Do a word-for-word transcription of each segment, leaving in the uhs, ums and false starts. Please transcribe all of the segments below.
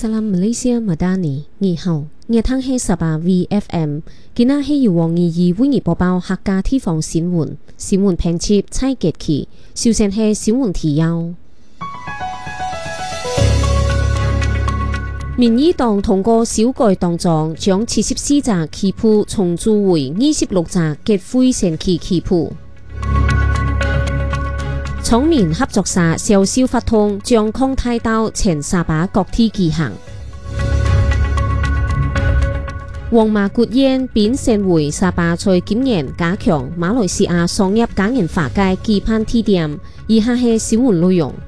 Salam Malaysia Madani， 你好，熱聽係十八 V F M， 今日係由黃怡怡為你播報客家地方新聞，新聞編輯蔡傑奇，首先係新聞提要。民意黨通過修改當中，將七十四隻旗幟重組為二十六隻結灰升旗旗幟。廠民合作社小小發通將康泰到前沙巴各地舉行。黃麻國宴變成為沙巴在今年加強馬來西亞商業假人化嘅基盤地點。以下係新聞內容。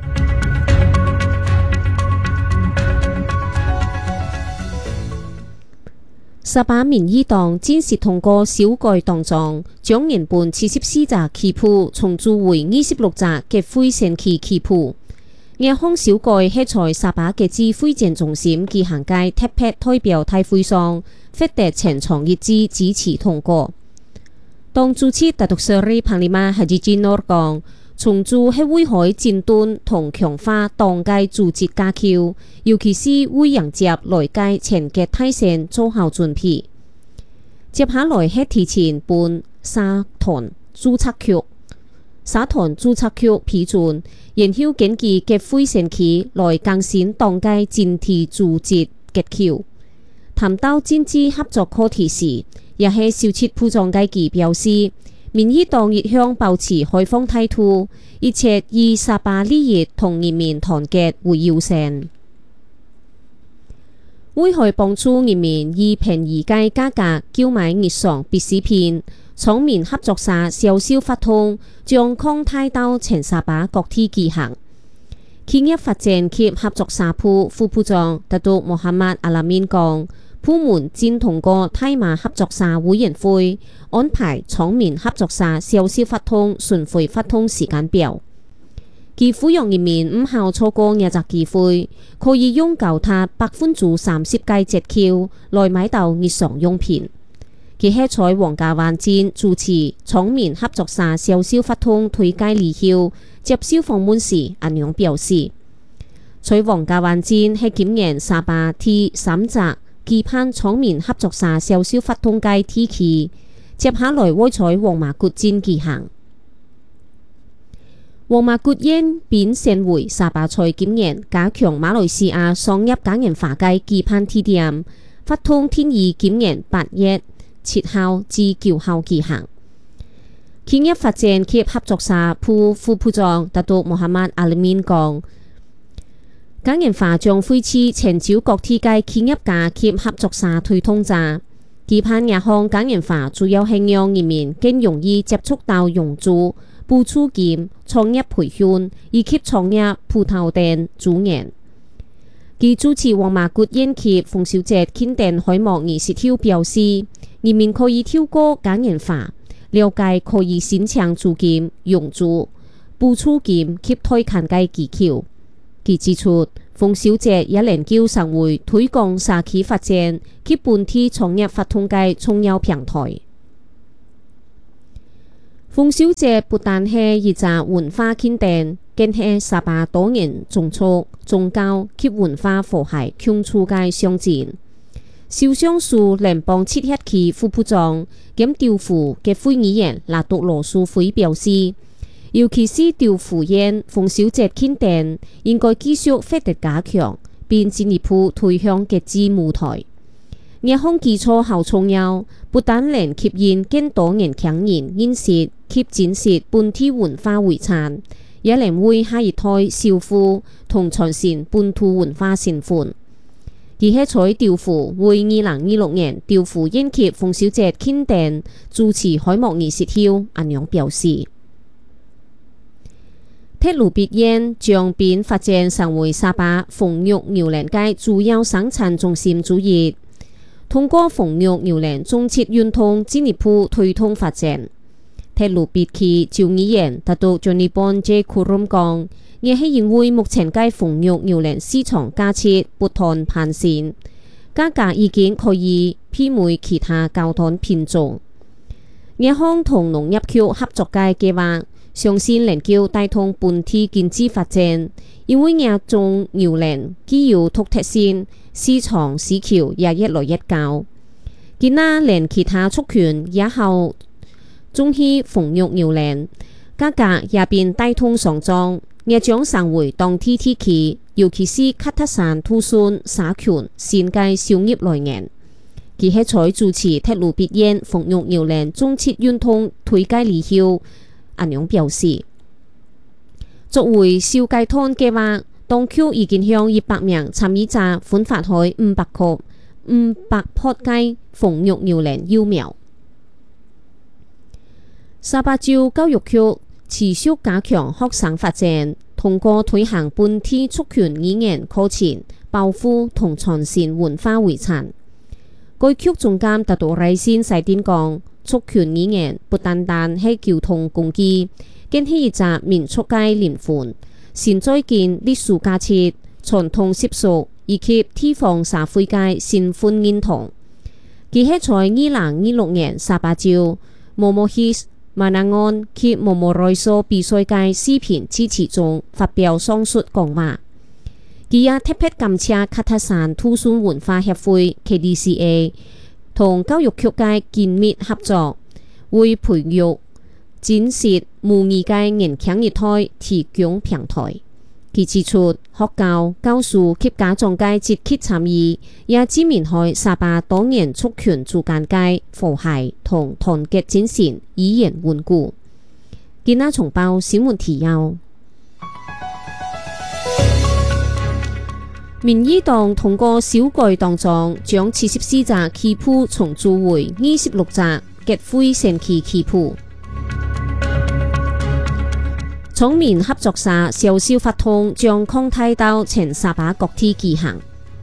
沙巴民意黨正式通過修改當中，將原本七十四隻旗幟重組為二十六隻結灰升旗旗幟。呢項修改係在沙巴嘅指揮戰中心舉行嘅特別代表大會上，獲得全場一致支持通過。當主持達獨舍里帕里馬哈吉吉諾講，重組係會可以整頓同強化黨嘅組織架構，尤其是會迎接來屆前嘅大選做好準備。接下來係提前辦沙團註冊局，沙團註冊局批准，然後根據結灰升旗來更新黨嘅整體組織結構。談到政治合作課題時，也係小切部長嘅佢表示，民意黨一向保持開放態度，一切以沙巴利益同人民團結為優先。為可幫助人民以便宜嘅價格購買日常必需品，廠民合作社小小發通將康泰到前沙巴各地舉行。企業發展及合作社部副部長達都穆罕默阿拉面講，部門正通過大馬合作社委員會安排廠民合作社小小發通巡迴發通時間表，佢呼籲人民唔好錯過呢隻機會，可以用高達百分之三十嘅折扣來買到日常用品。佢喺在黃家灣站主持廠民合作社小小發通推介理後接受訪問時，安樣表示，在黃家灣站係今年沙巴第三隻期盼廠民合作社小小發通嘅地區，接下來會在黃麻國站舉行。黃麻國宴變成為沙巴在今年加強馬來西亞商業假人化嘅期盼地點，發通天意今年八月七號至九號舉行。企業發展及合作社部副部長達都穆罕默阿里面講，假人化將會是全球各地嘅企業家及合作社推動者。期盼日項假人化主要係讓人民更容易接觸到融資、補助金、創業培訓以及創業葡萄等資源。佢主持黃麻國宴及鳳小姐慶典開幕儀式後表示，人民可以透過假人化了解可以申請資金、融資、補助金及推砍嘅技巧。佢指出，鳳小姐也研究成為推廣社區發展及本地創業發通嘅重要平台。鳳小姐不但係一隻文化慶典，更係沙巴多元種族、宗教及文化和諧共處嘅象徵。首相署聯邦七協區副部長兼調府嘅會議員拿督羅素會表示，尤其是調府宴鳳小姐慶典應該繼續發力加強，並進一步推向國際舞台。呢項基礎好重要，不但能吸引更多年輕人認識及展示本地文化遺產，也能為下一代守護同傳承本土文化身份。而喺在調府為二零二六年調府宴及鳳小姐慶典主持開幕儀式後，安樣表示，鐵路別宴將變發展成為沙巴鳳肉牛欄嘅主要生產中心之一，通過鳳肉牛欄中設運通進一步推動發展。鐵路別區召議員達到將呢幫即庫隆講，亦係因為目前嘅鳳肉牛欄市場價錢不斷攀升，價格已經可以媲美其他交通品種。呢項同農業局合作嘅計劃， 相信能夠帶動本地經濟發展，因為亞種牛欄具有獨特性，市場需求也越來越高。今仔連其他族群也後中意豐育牛欄，價格也變帶動上漲，也將成為當地地區，尤其是喀塔山土順社群新嘅商業來源。佢喺在主持鐵路必然豐育牛欄中設運通推介理後，阿娘表示，作為小雞湯計劃，當局已經向一百名參與者分發開五百棵五百棵雞豐育牛欄幼苗。沙巴州教育局持續加強學生發展，通過推行本地族群語言課程，保護同傳承文化遺產。該局總監特道rei先細點講，族群語言不單單係交通工具，更係一隻民族嘅靈魂，現在見歷史價值、傳統習俗以及地方社會嘅身份認同。佢係在二零二六年沙巴州莫莫希馬納安及莫莫瑞索比賽嘅視頻支持中發表上述講話。佢也特別感謝喀塔山土順文化協會 K D C A 同教育局嘅緊密合作，為培育展示母語嘅年輕一代提供平台。佢指出，學校、教師及家長嘅積極參與，也證明喺沙巴多元族群之間嘅和諧同團結精神依然穩固。今仔重報新聞提要。民意黨通過小改當中，將七十四隻棋譜重組為二十六隻結灰神奇棋譜。聰明合作社小小發通將擴大到全沙巴各地舉行。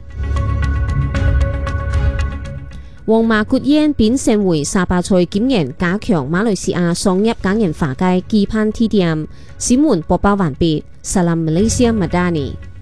黃麻國宴變成為沙巴在今年加強馬來西亞商業多元化嘅基盤地點。新聞播報完畢，Salam Malaysia Madani。